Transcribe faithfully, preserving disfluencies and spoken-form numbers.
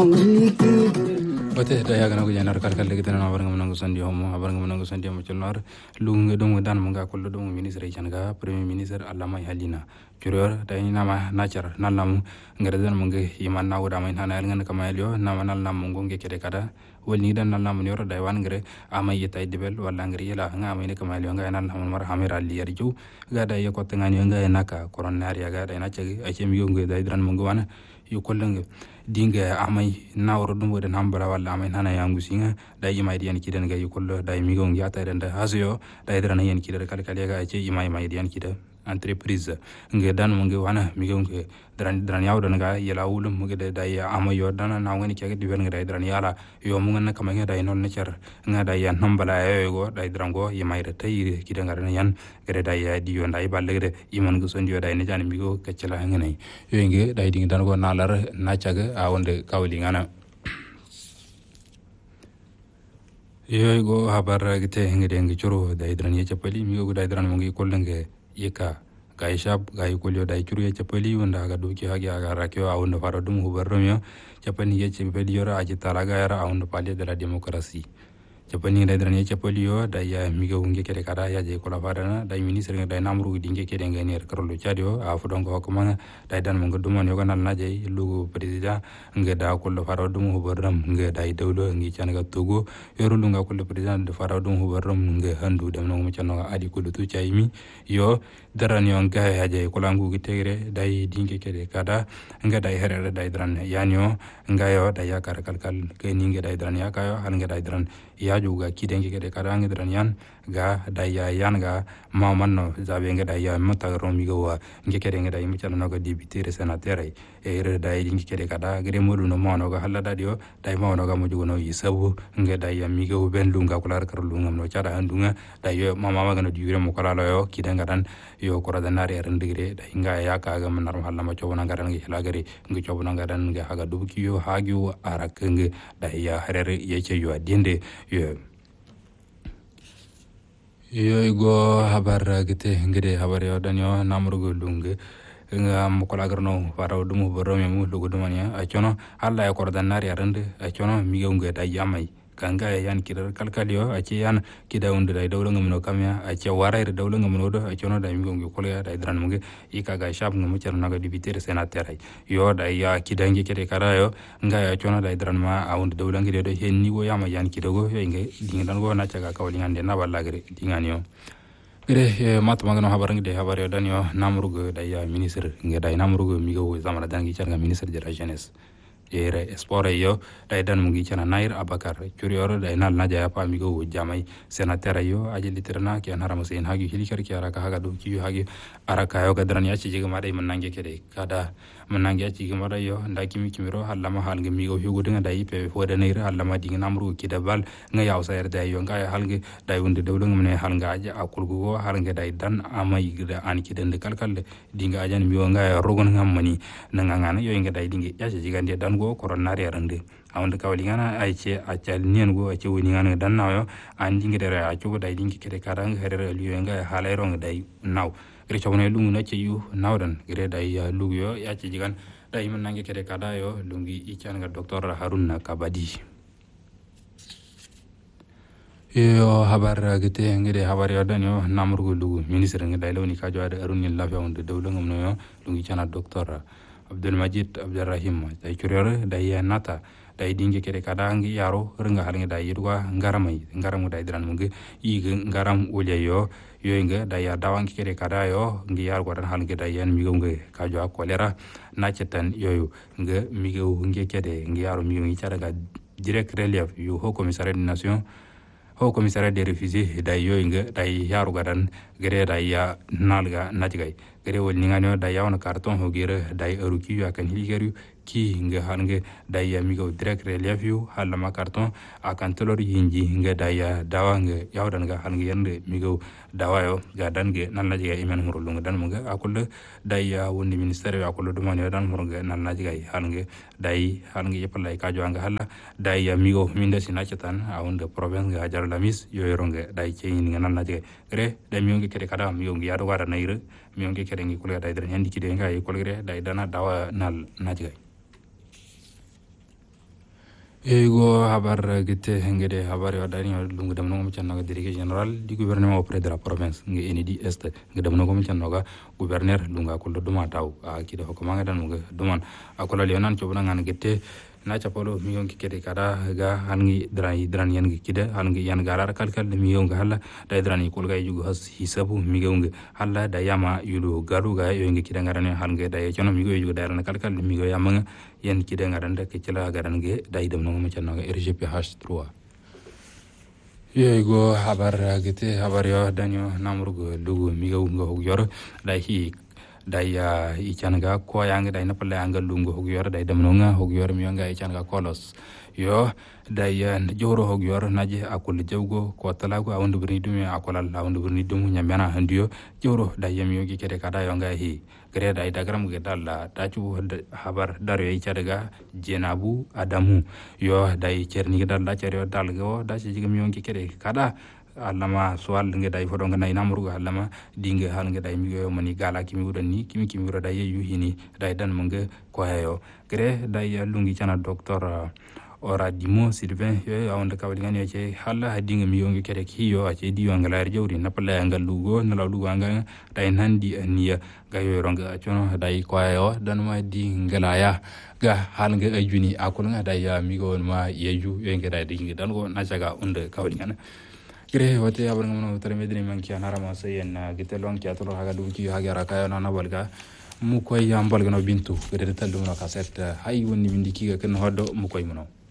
Ote da yaga na ko janar kal kal de tan abar ngam nango sandi homo abar ngam nango sandi mo cholnar lunga dum dan manga kollo dum ministre janga premier ministre allama halina juror da ina ma nacar nalam ngara dan manga iman na wada mai hana ngan kama yo na manal nam ngonge kede kada woni dan nalam yor da wan ngare amay yetay debel wala ngari yela nga amay ne kama yo nga nan ham mar hamira li yarju ga da yako tangani nga naka koronari ga da na cegi ay mi ngonge da dan manga wana yo kollange dinga amay nawro dum woden hambara walla amay nana yangu singa day imay diyan kiden ga yukollo day migo ngiata den da hasyo day drana yen kidere kal kal ga ci imay may diyan kida entreprise nge dan mo nge wana migo nge dran dran yawdo nga yela wulum mo gede day amay yo dana na ngani ci ga di wen nga dran yala yo mo ngana kama nga day non na cer nga day yan hambala yo go day drango imay re tay kiden nga yan gede day di yo day balle gede iman go son yo day ne jani migo keccela ngene yo nge day ding dan go nalar na caga a wonde kawli ngana yoy go habar gite ngede ngi churu dai dran ye chapali mi go dai dran mo ngi kollenge yeka gai shab gai kolyo dai churu ye chapali wonda ga do ki hagi aga rakyo a wonde faro dum hubarrom yo chapani ye chapali yora aji talaga yara a wonde palais de la démocratie chapani dai dran ye chapali yo dai ya mi go ngi kede kada ya je kola fadana dai ministre ngi dai namru di ngi kede ngi ner karlo chadio a fudon ko kuma dai dan mo ngi dumon yo ganal naje lugo president ngi da kollo faro dum hubarrom ngi dai dawlo ngi chanaga togo yoru lunga kollo president de faro dum hubarrom ngi handu dem no mo chano adi ko tu chaymi yo daran yo ngi ya je kola ngu gitegre dai dingi kede kada ngi dai herere dai dran yanyo ngayo dai yakar kalkal ke ningi dai dran yakayo han ngi dai dran ya juga kiden kede kada ngi dran yan ga dai ya yan ga ma manno zabe ngi dai ya mata romi go wa ngi kede ngi dai mi chano no député sénateur e re dai dingi kede kada gre modu no mo no ga halla dadio dai mo no ga mo jugo no yisabu ngi dai ya mi go ben lunga kula kar lunga no cara andunga dai yo mama ma ga no diure mo kala lo yo kiden gadan yo ko da nare rendigre dai nga ya ka ga manar halla ma chobona garan ngi hilagare ngi chobona gadan ngi haga dubuki yo hagyu arak ngi dai ya herere ye che yo dinde yo yo go habar gite ngede habar yo danyo namrugo lunge nga mo kola garno faraw dum borom mu lugo dum anya a chono alla ya kordan nari arande a chono mi ngi da yamay kanga yan kidar kalkalio a ci yan kida unde dai dawlo ngam no kamya a ci waray dawlo ngam no do a chono da mi ngi kolya da dran mu ngi ika ga shab ngam ci na ga député sénateur ay yo da ya kida ngi kede karayo nga ya chono da dran ma a unde dawlo ngi do hen ni go yama yan kidago yo ngi dingi dan go na caga kawli ngande na ballagre dinganyo gere mat magano habar ngi de habar yo danyo namrugo da ya ministre ngi da namrugo mi go zamana dangi carga ministre de la jeunesse ere sport yo dai dan mungi chana nair abakar curioro dai nal naja ya pa mi go jamai senateur yo aje literna ke haram sen hagi hilikar ki araka haga do ki hagi araka yo gadran ya ci jiga ma dai manange kede kada manange ci jiga ma dai yo ndaki mi kimiro hallama hal ngi mi go hugo dinga dai pe fo da nair hallama dinga namru ki da bal nga yaw sayar dai yo nga hal ngi dai wonde dawlo ngam ne hal nga aje akul go hal nga dai dan amai gida an ki den kalkal dinga ajan mi nga rogon ngam mani nanga ngana yo nga dai dinga ya ci jiga ndi dan go koronari arande awon kawli ngana ayce acal nien go ayce woni ngana dan nawo andi ngere a cugo dai dinki kede karang herere liyo nga halero nga dai naw gre chawne lungu na ci yu nawdan gre dai lugu yo ya ci jigan dai man nangi kede kada yo lungi ican nga docteur Haruna Kabadi yo habar gete ngede habar yo dan yo namrugo lugu ministre nga dai lawni ka jode arun lafi on de dawlo ngam no yo lungi cana docteur Abdul Majid Abdurrahim dai curere dai nata dai dinge kede kadangi yaro renga halnge dai yidwa ngaramai ngaramu dai dran munge ig ngaram ulya yo yo inga dai ya dawangi kede kada yo ngi yar godan halnge dai yan migo nge kajo kolera na cetan yoyo nge migo nge kede ngi yaro migo ngi cara ga direct relief yu haut commissariat des nations haut commissariat des réfugiés dai yo inga dai yaro gadan gere dai ya nalga najgai gere wol ningano dai yawna carton ho gere dai aruki ya kan higeru ki nga hange dai ya migo direct relief yu halama carton akan tolor hinji nga dai ya dawa nga yawdan nga hange yande migo dawa yo ga dange nan laji ga imen murulu nga dan munga akul dai ya wondi ministère ya akul do man yo dan murunga nan laji ga hange dai hange yepalay ka jo nga halla dai ya migo minde sinachatan awonde province ga jar lamis yo yoronga dai ceyni nga nan laji gere dai mi ngi kede kada mi ngi yado wada nayre mi ngi kede ngi kula dai dran handi kide nga ay kulgere dai dana dawa nal najigay Ego habar gite ngede habar yo dani lungu dem no mchanno ga délégué général du gouvernement auprès de la province nge enedi est ngedem no mchanno ga gouverneur lunga ko duma taw a kide ko manga dan mo duman akola leonan chobna ngan gite na chapolo mi yonki kede kada ga hangi dran dran yan gi kide hangi yan garar kalkal mi yonga halla da dran ko ga yugo has hisabu mi yonga halla da yama yulu garu ga yongi kide ngarane hangi da chono mi yugo da ran kalkal mi go yamanga yen kide ngarande ke cila garan ge da idem no mo channo ga R G P H trois yego habar gite habar yo danyo namrugo lugu mi go ngo yor da hi daya ichanga ko yanga dai na pala anga lungo hogyor dai damnonga hogyor mi yanga ichanga kolos yo daya joro hogyor naje akul jawgo ko talago awndu birni dum akolal awndu birni dum nyamena handiyo joro daya mi yogi kede kada yanga hi gre dai dagram ge dalla tachu habar daro yi chadaga jenabu adamu yo dai cerni ge dalla ceryo dalgo da ci mi yongi kede kada allama soal nge day fodo nga nay namru allama dinge hal nge day mi yo mani gala kimi wudan ni kimi kimi wura day yu hini day dan mo nge ko hayo gre day lungi chana docteur ora dimo Sylvain yo awon de kawli ngani ce halla dinge mi yo nge kere kiyo a ce diyo ngala jawri napala ngal lugo nala lugo nga day nandi niya gayo ronga chono day ko hayo dan ma di ngala ya ga hal nge ajuni akul nga day mi go ma yeju yo nge day dinge dan go na jaga unde kawli ngana kire wote abar ngam no tare medini man kiya narama sayen na gitelon kiya to haga du ki haga raka na na balga mu koy yam balga no bintu gede tallu no kaset hay wonni bindi ki ga ken hoddo mu koy muno